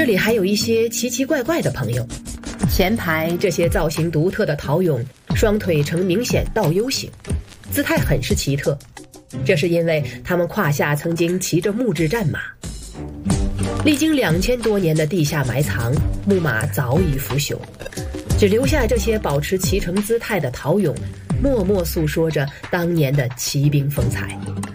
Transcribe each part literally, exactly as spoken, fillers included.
这里还有一些奇奇怪怪的朋友。前排这些造型独特的陶俑，双腿呈明显倒 U 型，姿态很是奇特。这是因为他们胯下曾经骑着木质战马。历经两千多年的地下埋藏，木马早已腐朽，只留下这些保持骑乘姿态的陶俑，默默诉说着当年的骑兵风采。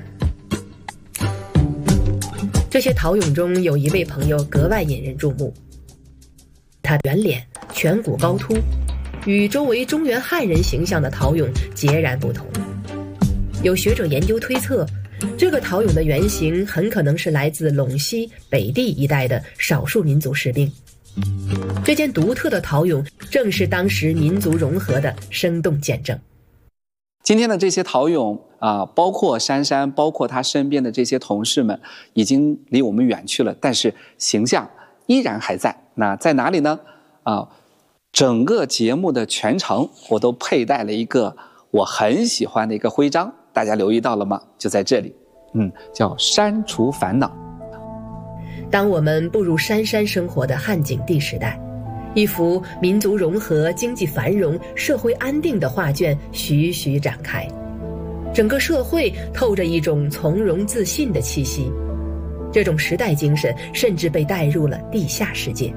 这些陶俑中有一位朋友格外引人注目，他圆脸，颧骨高凸，与周围中原汉人形象的陶俑截然不同。有学者研究推测，这个陶俑的原型很可能是来自陇西、北地一带的少数民族士兵。这件独特的陶俑正是当时民族融合的生动见证。 今天的这些陶俑啊、呃，包括珊珊，包括他身边的这些同事们，已经离我们远去了，但是形象依然还在。那在哪里呢？啊、呃，整个节目的全程，我都佩戴了一个我很喜欢的一个徽章，大家留意到了吗？就在这里，嗯，叫删除烦恼。 当我们步入山山生活的汉景帝时代，一幅民族融合、经济繁荣、社会安定的画卷徐徐展开，整个社会透着一种从容自信的气息。这种时代精神甚至被带入了地下世界。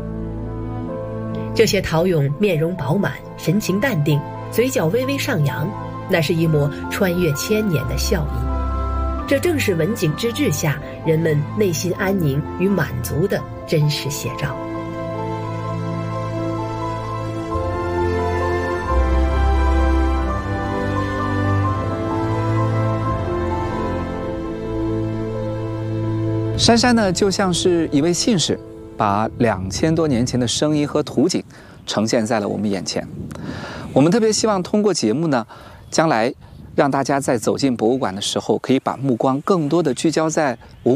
这些陶俑面容饱满，神情淡定，嘴角微微上扬，那是一抹穿越千年的笑意。这正是文景之治下人们内心安宁与满足的真实写照。 珊珊呢，就像是一位信使，把两千多年前的声音和图景呈现在了我们眼前。我们特别希望通过节目呢，将来让大家在走进博物馆的时候，可以把目光更多的聚焦在文